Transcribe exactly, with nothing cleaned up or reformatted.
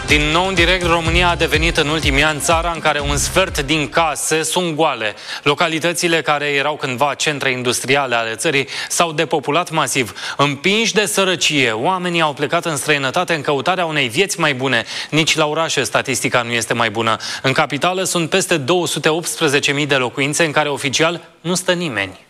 Din nou în direct, România a devenit în ultimii ani țara în care un sfert din case sunt goale. Localitățile care erau cândva centre industriale ale țării s-au depopulat masiv. Împinși de sărăcie, oamenii au plecat în străinătate în căutarea unei vieți mai bune. Nici la orașe statistica nu este mai bună. În capitală sunt peste două sute optsprezece mii de locuințe în care oficial nu stă nimeni.